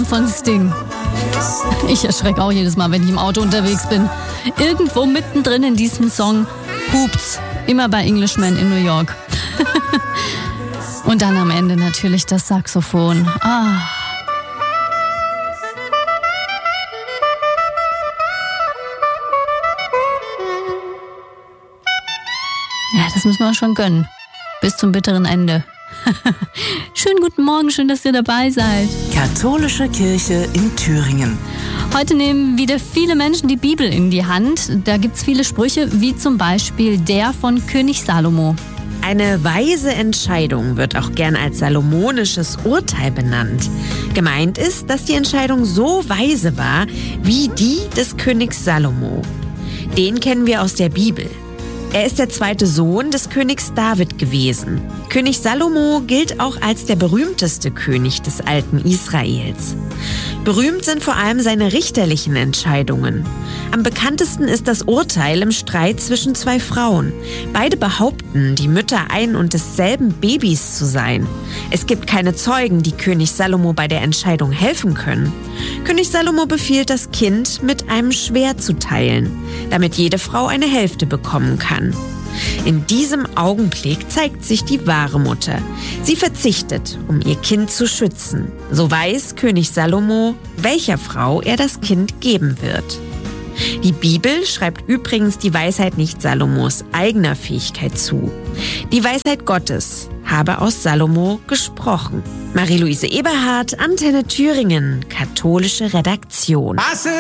von Sting. Ich erschrecke auch jedes Mal, wenn ich im Auto unterwegs bin. Irgendwo mittendrin in diesem Song hupt's. Immer bei Englishman in New York. Und dann am Ende natürlich das Saxophon. Ah. Ja, das müssen wir schon gönnen. Bis zum bitteren Ende. Schönen guten Morgen, schön, dass ihr dabei seid. Katholische Kirche in Thüringen. Heute nehmen wieder viele Menschen die Bibel in die Hand. Da gibt's viele Sprüche, wie zum Beispiel der von König Salomo. Eine weise Entscheidung wird auch gern als salomonisches Urteil benannt. Gemeint ist, dass die Entscheidung so weise war wie die des Königs Salomo. Den kennen wir aus der Bibel. Er ist der zweite Sohn des Königs David gewesen. König Salomo gilt auch als der berühmteste König des alten Israels. Berühmt sind vor allem seine richterlichen Entscheidungen. Am bekanntesten ist das Urteil im Streit zwischen zwei Frauen. Beide behaupten, die Mütter ein und desselben Babys zu sein. Es gibt keine Zeugen, die König Salomo bei der Entscheidung helfen können. König Salomo befiehlt, das Kind mit einem Schwert zu teilen, damit jede Frau eine Hälfte bekommen kann. In diesem Augenblick zeigt sich die wahre Mutter. Sie verzichtet, um ihr Kind zu schützen. So weiß König Salomo, welcher Frau er das Kind geben wird. Die Bibel schreibt übrigens die Weisheit nicht Salomos eigener Fähigkeit zu. Die Weisheit Gottes habe aus Salomo gesprochen. Marie-Louise Eberhardt, Antenne Thüringen, katholische Redaktion.